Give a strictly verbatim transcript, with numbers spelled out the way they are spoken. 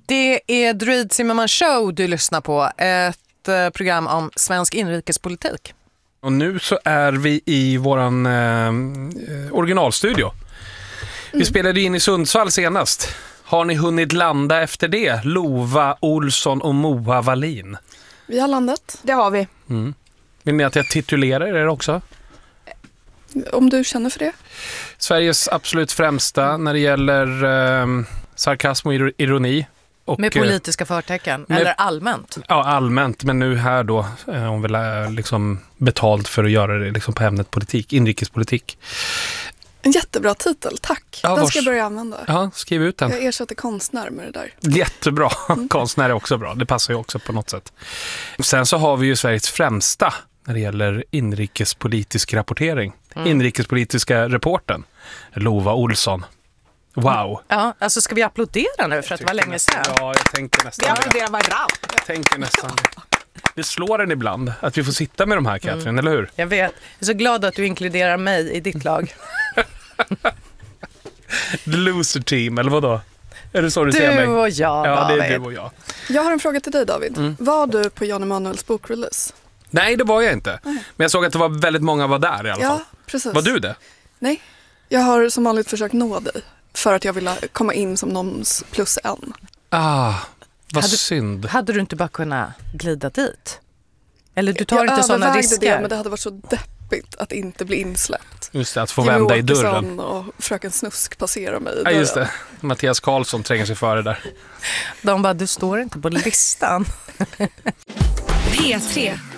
Det är Druid Zimmerman Show du lyssnar på, ett eh, program om svensk inrikespolitik. Och nu så är vi i våran eh, originalstudio. Vi mm. spelade in i Sundsvall senast. Har ni hunnit landa efter det? Lova Olsson och Moa Wallin. Vi har landat. Det har vi. Mm. Vill ni att jag titulerar er också? Om du känner för det. Sveriges absolut främsta när det gäller eh, sarkasm och ironi. Och, med politiska förtecken, med, eller allmänt? Ja, allmänt. Men nu här då, eh, om vi är liksom betalt för att göra det liksom på ämnet politik, inrikespolitik. En jättebra titel, tack. Ja, den vars... ska jag börja använda. Ja, skriv ut den. Jag ersätter konstnär med det där. Jättebra. Mm. Konstnär är också bra. Det passar ju också på något sätt. Sen så har vi ju Sveriges främsta när det gäller inrikespolitisk rapportering. Mm. Inrikespolitiska reporten. Lova Olsson. Wow. Ja, alltså ska vi applådera nu för att det var länge sedan? Ja, jag tänker nästan. Vi applåderar varandra. Jag tänker nästan. Det slår en ibland att vi får sitta med de här, Katrin, mm. eller hur? Jag vet. Jag är så glad att du inkluderar mig i ditt lag. The loser team, eller vadå? Är det så du, du ser mig? Du och jag, Ja, David. det är du och jag. Jag har en fråga till dig, David. Mm. Var du på Jan Emanuels bokrelease? Nej, det var jag inte. Nej. Men jag såg att det var väldigt många var där i alla ja, fall. Precis. Var du det? Nej, jag har som vanligt försökt nå dig. För att jag ville komma in som någons plus en. Ah, vad hade, synd. Hade du inte bara kunnat glida dit? Eller du tar jag inte sådana risker? Det, men det hade varit så deppigt att inte bli insläppt. Just det, att få vända i dörren. Och fröken Snusk passerar mig i ja, just det. Mattias Karlsson tränger sig före där. De bara, du står inte på listan. P tre.